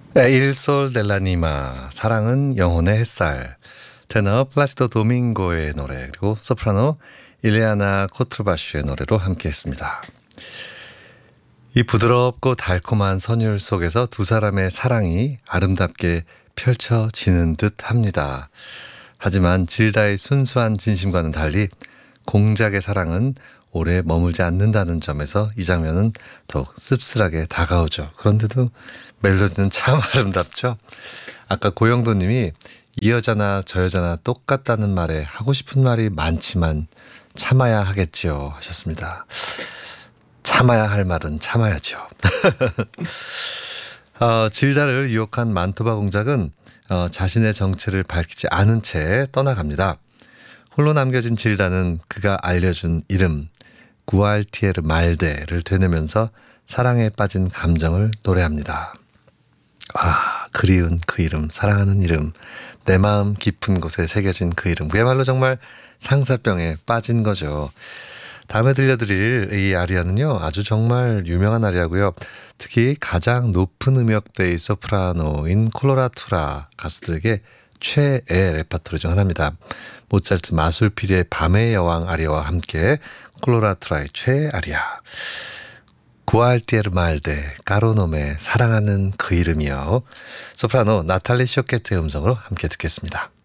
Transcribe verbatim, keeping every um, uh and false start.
Il Sol de la Nima, 사랑은 영혼의 햇살. 테너 플라시도 도밍고의 노래, 그리고 소프라노 일레아나 코트르바슈의 노래로 함께했습니다. 이 부드럽고 달콤한 선율 속에서 두 사람의 사랑이 아름답게 펼쳐지는 듯 합니다. 하지만 질다의 순수한 진심과는 달리 공작의 사랑은 오래 머물지 않는다는 점에서 이 장면은 더욱 씁쓸하게 다가오죠. 그런데도 멜로디는 참 아름답죠. 아까 고영도 님이 이 여자나 저 여자나 똑같다는 말에 하고 싶은 말이 많지만 참아야 하겠지요 하셨습니다. 참아야 할 말은 참아야죠. 어, 질다를 유혹한 만토바 공작은 어, 자신의 정체를 밝히지 않은 채 떠나갑니다. 홀로 남겨진 질다는 그가 알려준 이름 구알티에르 말데를 되뇌면서 사랑에 빠진 감정을 노래합니다. 아, 그리운 그 이름, 사랑하는 이름, 내 마음 깊은 곳에 새겨진 그 이름, 그야말로 정말 상사병에 빠진 거죠. 다음에 들려드릴 이 아리아는요, 아주 정말 유명한 아리아고요. 특히 가장 높은 음역대의 소프라노인 콜로라투라 가수들에게 최애 레파토리 중 하나입니다. 모차르트 마술피리의 밤의 여왕 아리아와 함께 콜로라투라의 최애 아리아. 구알티에르 말데 까로노메 사랑하는 그 이름이요. 소프라노 나탈리 쇼케트의 음성으로 함께 듣겠습니다.